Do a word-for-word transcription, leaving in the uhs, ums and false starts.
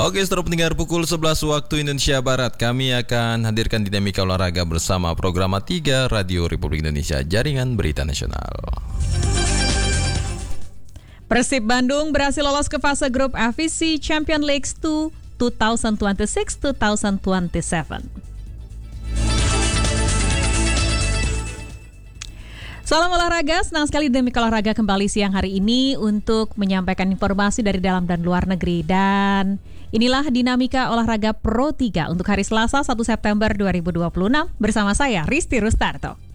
Oke, setelah pendengar pukul sebelas waktu Indonesia Barat, kami akan hadirkan dinamika olahraga bersama program tiga Radio Republik Indonesia, Jaringan Berita Nasional. Persib Bandung berhasil lolos ke fase grup F I C Champions League dua dua ribu dua puluh enam dua ribu dua puluh tujuh. Salam olahraga, senang sekali Dinamika Olahraga kembali siang hari ini untuk menyampaikan informasi dari dalam dan luar negeri. Dan inilah Dinamika Olahraga Pro tiga untuk hari Selasa satu September dua ribu dua puluh enam bersama saya Risti Rustarto.